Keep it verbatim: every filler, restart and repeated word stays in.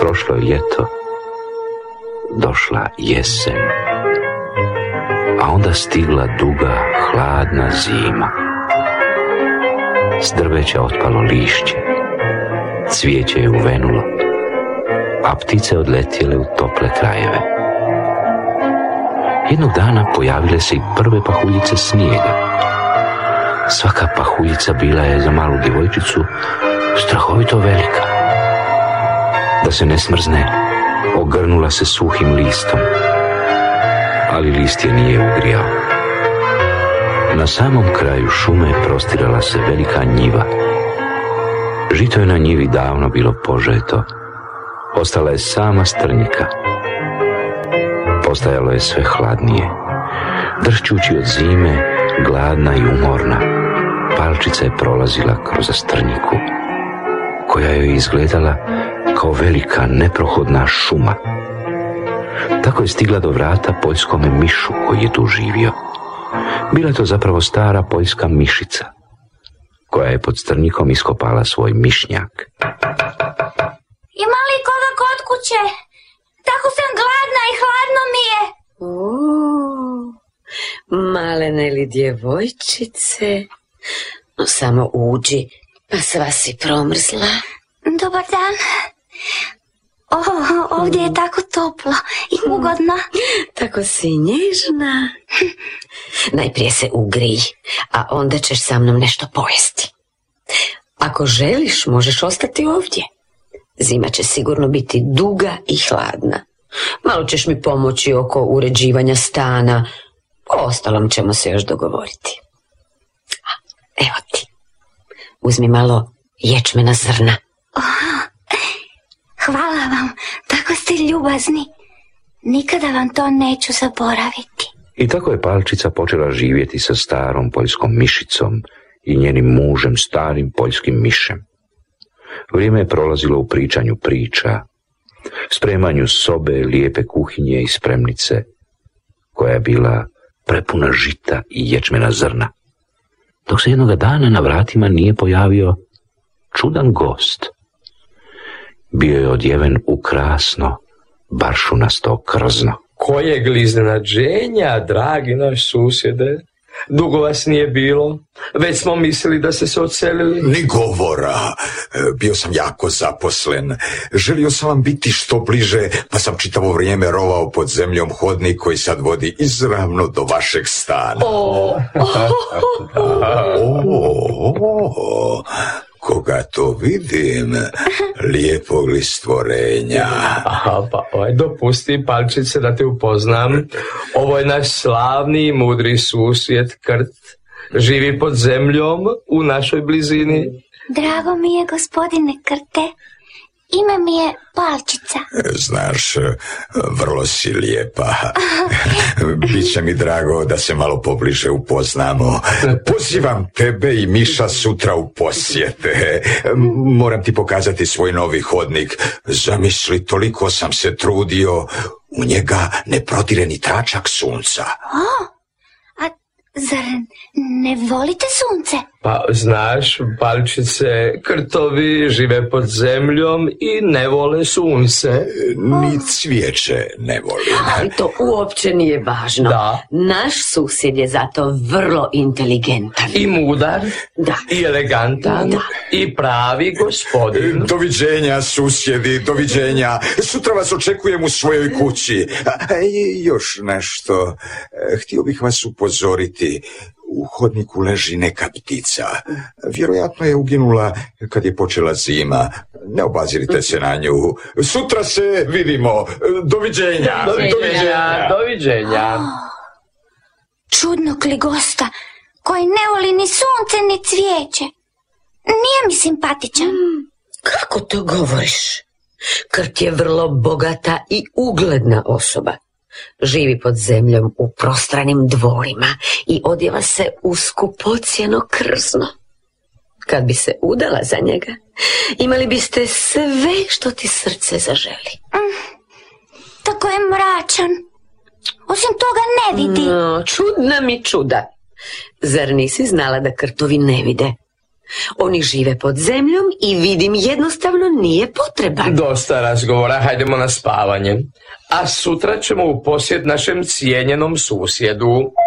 Prošlo je ljeto, došla jesen, a onda stigla duga, hladna zima. S drveća otpalo lišće, cvijeće je uvenulo, a ptice odletjele u tople krajeve. Jednog dana pojavile se i prve pahuljice snijega. Svaka pahuljica bila je za malu djevojčicu strahovito velika. Da se ne smrzne, ogrnula se suhim listom, ali list je nije ugrijao. Na samom kraju šume prostirala se velika njiva. Žito je na njivi davno bilo požeto. Ostala je sama strnjika. Postajalo je sve hladnije. Dršćući od zime, gladna i umorna, Palčica je prolazila kroz strnjiku, koja joj izgledala kao velika neprohodna šuma. Tako je stigla do vrata poljskome mišu koji je tu živio. Bila je to zapravo stara poljska mišica, koja je pod strnjikom iskopala svoj mišnjak. Ima li koga kod kuće? Tako sam gladna i hladno mi je. Uuu, malene li djevojčice? No samo uđi, pa sva si promrzla. Dobar dan. O, ovdje je tako toplo i ugodno. Tako si nježna. Najprije se ugrij, a onda ćeš sa mnom nešto pojesti. Ako želiš, možeš ostati ovdje. Zima će sigurno biti duga i hladna. Malo ćeš mi pomoći oko uređivanja stana. O ostalom ćemo se još dogovoriti. Evo ti. Uzmi malo ječmena zrna. Oh, hvala vam, tako ste ljubazni. Nikada vam to neću zaboraviti. I tako je Palčica počela živjeti sa starom poljskom mišicom i njenim mužem, starim poljskim mišem. Vrijeme je prolazilo u pričanju priča, spremanju sobe, lijepe kuhinje i spremnice, koja je bila prepuna žita i ječmena zrna. Dok se jednoga dana na vratima nije pojavio čudan gost. Bio je odjeven u krasno, baršunasto krzno. Kojeg li iznenađenja, dragi naš susjede? Dugo vas nije bilo, već smo mislili da ste se odselili. Ni govora, bio sam jako zaposlen. Želio sam vam biti što bliže, pa sam čitavo vrijeme rovao pod zemljom hodnik koji sad vodi izravno do vašeg stana. O, o, o, koga to vidim, lijepog li stvorenja. Aha, pa oj, dopusti, Palčice, da te upoznam. Ovo je naš slavni i mudri susjed Krt. Živi pod zemljom u našoj blizini. Drago mi je, gospodine Krte. Ime mi je Palčica. Znaš, vrlo si lijepa. Biće mi drago da se malo pobliže upoznamo. Pozivam tebe i Miša sutra u posjete. Moram ti pokazati svoj novi hodnik. Zamisli, toliko sam se trudio, u njega ne prodire ni tračak sunca. O, a zar ne volite sunce? Pa, znaš, Palčice, Krtovi žive pod zemljom i ne vole sunce. Ni cvijeće ne volim. ali to uopće nije važno. Da. Naš susjed je zato vrlo inteligentan. I mudar, Da. i elegantan, Da. i pravi gospodin. Doviđenja, susjedi, doviđenja. Sutra vas očekujem u svojoj kući. A, i još nešto. Htio bih vas upozoriti. U hodniku leži neka ptica. Vjerojatno je uginula kad je počela zima. Ne obazirite se na nju. Sutra se vidimo. Doviđenja. Doviđenja, doviđenja. Čudnog li gosta, koji ne voli ni sunce ni cvijeće. Nije mi simpatičan. Kako to govoriš? Krt je vrlo bogata i ugledna osoba. Živi pod zemljom u prostranim dvorima i odjeva se u skupocjeno krzno. Kad bi se udala za njega, imali biste sve što ti srce zaželi. Mm, tako je mračan. Osim toga ne vidi. No, čudna mi čuda. Zar nisi znala da krtovi ne vide? Oni žive pod zemljom i vidim jednostavno nije potreban. Dosta razgovora, hajdemo na spavanje. A sutra ćemo u posjet našem cijenjenom susjedu.